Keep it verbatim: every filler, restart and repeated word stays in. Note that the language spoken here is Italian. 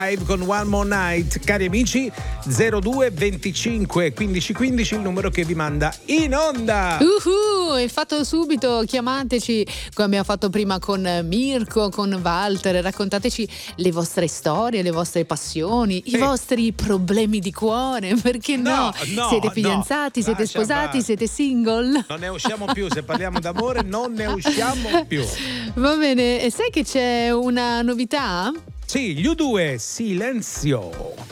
Con One More Night, cari amici. Zero due venticinque quindici quindici il numero che vi manda in onda. Uhu, è fatto subito, chiamateci come abbiamo fatto prima con Mirko, con Walter, raccontateci le vostre storie, le vostre passioni, sì. i vostri problemi di cuore, perché no? no? no siete fidanzati, no. siete Lascia sposati, andare. siete single? Non ne usciamo più, se parliamo d'amore non ne usciamo più. Va bene, e sai che c'è una novità? Sì, gli U due, Silenzio.